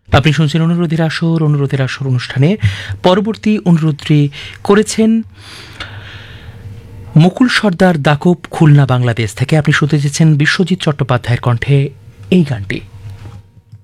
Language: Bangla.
আপনি শুনছেন অনুরোধের আসর অনুষ্ঠানে পরবর্তী অনুরোধটি করেছেন মুকুল সর্দার দাকব, খুলনা, বাংলাদেশ থেকে। আপনি শুনতে চেয়েছেন বিশ্বজিৎ চট্টোপাধ্যায়ের কণ্ঠে এই গানটি।